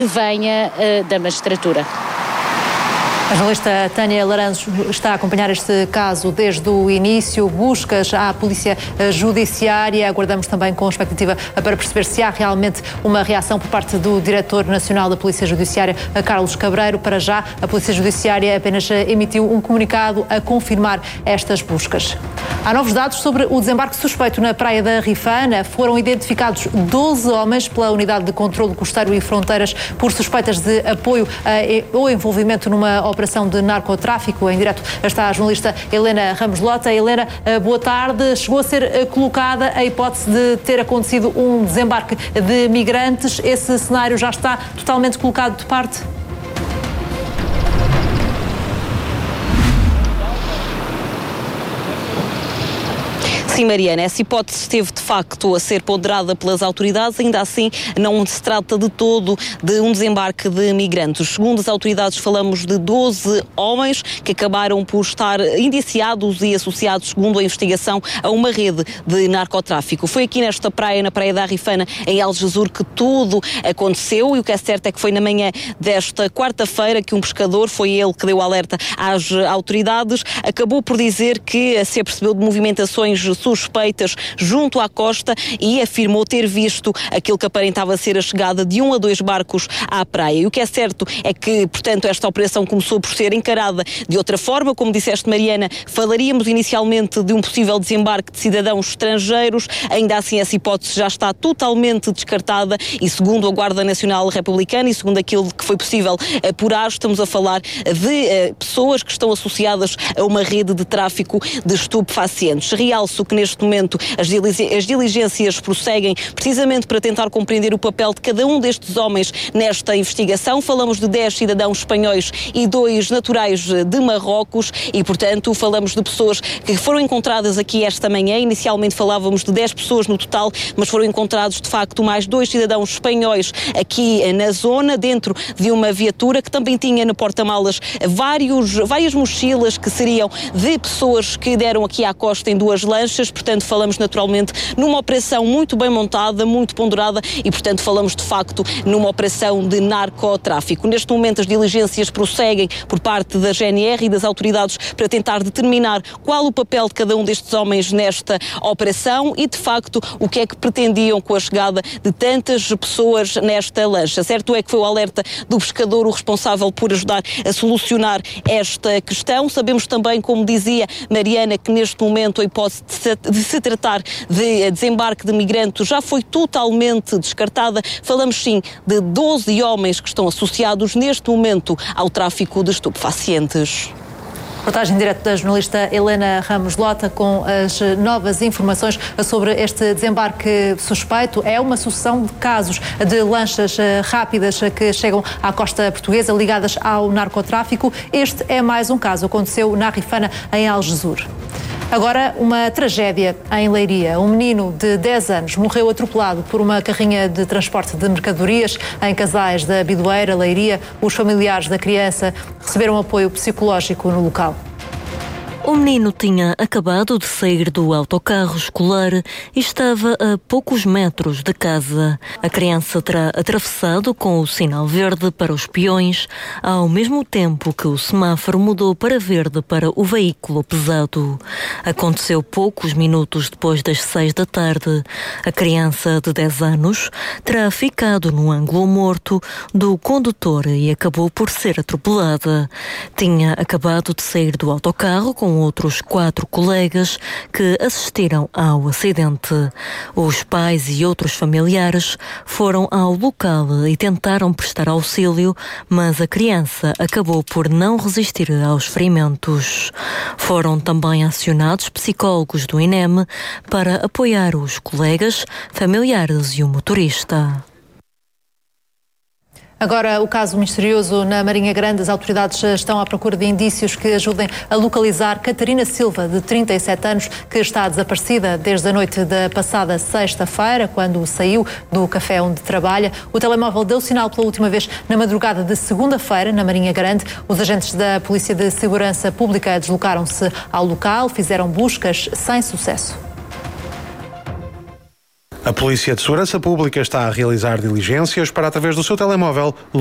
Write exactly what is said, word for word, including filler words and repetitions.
venha uh, da magistratura. A jornalista Tânia Laranjo está a acompanhar este caso desde o início, buscas à Polícia Judiciária. Aguardamos também com expectativa para perceber se há realmente uma reação por parte do Diretor Nacional da Polícia Judiciária, Carlos Cabreiro. Para já, a Polícia Judiciária apenas emitiu um comunicado a confirmar estas buscas. Há novos dados sobre o desembarque suspeito na Praia da Rifana. Foram identificados doze homens pela Unidade de Controlo Costeiro e Fronteiras por suspeitas de apoio a, ou envolvimento numa operação operação de narcotráfico. Em direto está a jornalista Helena Ramos Lota. Helena, boa tarde. Chegou a ser colocada a hipótese de ter acontecido um desembarque de migrantes. Esse cenário já está totalmente colocado de parte? Sim, Mariana, essa hipótese esteve de facto a ser ponderada pelas autoridades, ainda assim não se trata de todo de um desembarque de migrantes. Segundo as autoridades, falamos de doze homens que acabaram por estar indiciados e associados, segundo a investigação, a uma rede de narcotráfico. Foi aqui nesta praia, na Praia da Rifana, em Algesur, que tudo aconteceu, e o que é certo é que foi na manhã desta quarta-feira que um pescador, foi ele que deu alerta às autoridades, acabou por dizer que se apercebeu de movimentações suspeitas junto à costa e afirmou ter visto aquilo que aparentava ser a chegada de um a dois barcos à praia. E o que é certo é que, portanto, esta operação começou por ser encarada de outra forma. Como disseste, Mariana, falaríamos inicialmente de um possível desembarque de cidadãos estrangeiros. Ainda assim, essa hipótese já está totalmente descartada e, segundo a Guarda Nacional Republicana e segundo aquilo que foi possível apurar, estamos a falar de uh, pessoas que estão associadas a uma rede de tráfico de estupefacientes. Realço que neste momento as diligências prosseguem precisamente para tentar compreender o papel de cada um destes homens nesta investigação. Falamos de dez cidadãos espanhóis e dois naturais de Marrocos e, portanto, falamos de pessoas que foram encontradas aqui esta manhã. Inicialmente falávamos de dez pessoas no total, mas foram encontrados de facto mais dois cidadãos espanhóis aqui na zona, dentro de uma viatura que também tinha no porta-malas vários, várias mochilas que seriam de pessoas que deram aqui à costa em duas lanchas. Portanto, falamos naturalmente numa operação muito bem montada, muito ponderada e, portanto, falamos de facto numa operação de narcotráfico. Neste momento as diligências prosseguem por parte da G N R e das autoridades para tentar determinar qual o papel de cada um destes homens nesta operação e, de facto, o que é que pretendiam com a chegada de tantas pessoas nesta lancha. Certo é que foi o alerta do pescador o responsável por ajudar a solucionar esta questão. Sabemos também, como dizia Mariana, que neste momento a hipótese de de se tratar de desembarque de migrantes já foi totalmente descartada. Falamos sim de doze homens que estão associados neste momento ao tráfico de estupefacientes. Reportagem direta da jornalista Helena Ramos Lota com as novas informações sobre este desembarque suspeito. É uma sucessão de casos de lanchas rápidas que chegam à costa portuguesa ligadas ao narcotráfico. Este é mais um caso. Aconteceu na Rifana, em Algesur. Agora, uma tragédia em Leiria. Um menino de dez anos morreu atropelado por uma carrinha de transporte de mercadorias em Casais da Bidoeira, Leiria. Os familiares da criança receberam apoio psicológico no local. O menino tinha acabado de sair do autocarro escolar e estava a poucos metros de casa. A criança terá atravessado com o sinal verde para os peões, ao mesmo tempo que o semáforo mudou para verde para o veículo pesado. Aconteceu poucos minutos depois das seis da tarde. A criança de dez anos terá ficado no ângulo morto do condutor e acabou por ser atropelada. Tinha acabado de sair do autocarro com outros quatro colegas que assistiram ao acidente. Os pais e outros familiares foram ao local e tentaram prestar auxílio, mas a criança acabou por não resistir aos ferimentos. Foram também acionados psicólogos do I N E M para apoiar os colegas, familiares e o motorista. Agora, o caso misterioso na Marinha Grande. As autoridades estão à procura de indícios que ajudem a localizar Catarina Silva, de trinta e sete anos, que está desaparecida desde a noite da passada sexta-feira, quando saiu do café onde trabalha. O telemóvel deu sinal pela última vez na madrugada de segunda-feira, na Marinha Grande. Os agentes da Polícia de Segurança Pública deslocaram-se ao local, fizeram buscas sem sucesso. A Polícia de Segurança Pública está a realizar diligências para, através do seu telemóvel,